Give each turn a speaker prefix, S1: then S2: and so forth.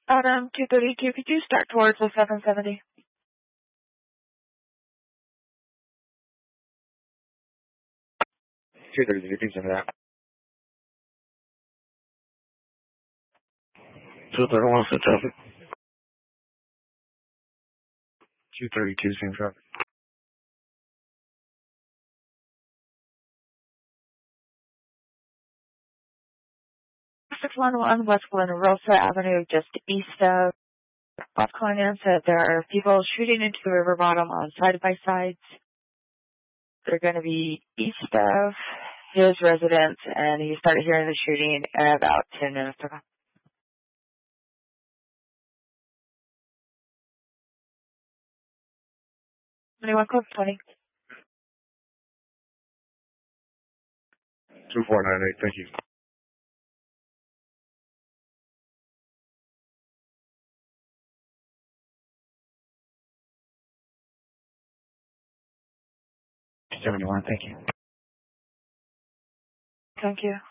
S1: Adam 232, could you start towards the 770?
S2: You can send that. 231, sit traffic. 232, same traffic.
S1: 611 West Glen Rosa Avenue, just east of Las Colinas. There are people shooting into the river bottom on side-by-sides. They're going to be east of his residence, and he started hearing the shooting about 10 minutes ago. 21 close 20.
S2: 2498, thank you. Thank you.
S1: Thank you.